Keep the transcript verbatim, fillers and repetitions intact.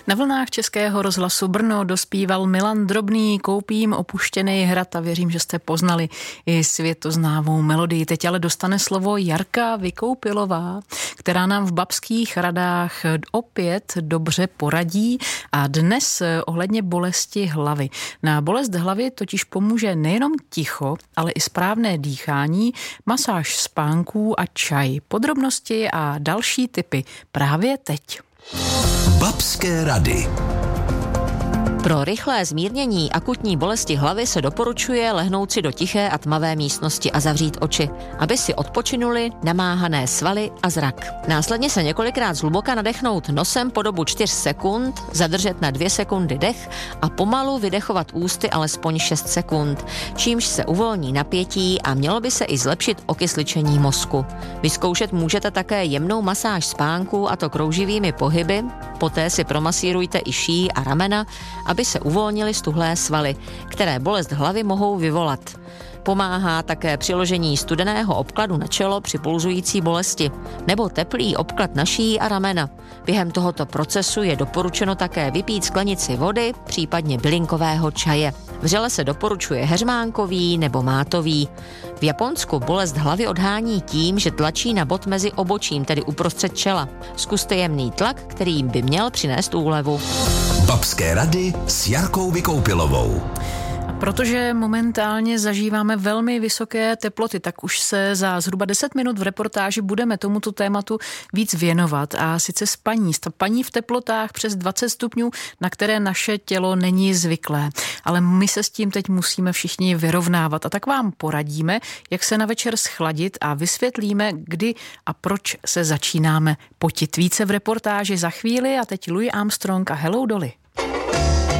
Na vlnách Českého rozhlasu Brno dospíval Milan Drobný, Koupím opuštěný hrad a věřím, že jste poznali i světoznámou melodii. Teď ale dostane slovo Jarka Vykoupilová, která nám v Babských Radách opět dobře poradí a dnes ohledně bolesti hlavy. Na bolest hlavy totiž pomůže nejenom ticho, ale i správné dýchání, masáž spánků a čaj. Podrobnosti a další tipy právě teď. Babské rady. Pro rychlé zmírnění akutní bolesti hlavy se doporučuje lehnout si do tiché a tmavé místnosti a zavřít oči, aby si odpočinuli namáhané svaly a zrak. Následně se několikrát zhluboka nadechnout nosem po dobu čtyř sekund, zadržet na dvě sekundy dech a pomalu vydechovat ústy alespoň šest sekund, čímž se uvolní napětí a mělo by se i zlepšit okysličení mozku. Vyzkoušet můžete také jemnou masáž spánku, a to krouživými pohyby, poté si promasírujte i šíji a ramena, aby se uvolnily stuhlé svaly, které bolest hlavy mohou vyvolat. Pomáhá také přiložení studeného obkladu na čelo při pulzující bolesti nebo teplý obklad na šíji a ramena. Během tohoto procesu je doporučeno také vypít sklenici vody, případně bylinkového čaje. Vřele se doporučuje heřmánkový nebo mátový. V Japonsku bolest hlavy odhání tím, že tlačí na bod mezi obočím, tedy uprostřed čela. Zkuste jemný tlak, který by měl přinést úlevu. Babské rady s Jarkou Vykoupilovou. Protože momentálně zažíváme velmi vysoké teploty, tak už se za zhruba deset minut v reportáži budeme tomuto tématu víc věnovat. A sice spaní. Spaní v teplotách přes dvacet stupňů, na které naše tělo není zvyklé. Ale my se s tím teď musíme všichni vyrovnávat. A tak vám poradíme, jak se na večer schladit a vysvětlíme, kdy a proč se začínáme potit. Více v reportáži za chvíli a teď Louis Armstrong a Hello Dolly.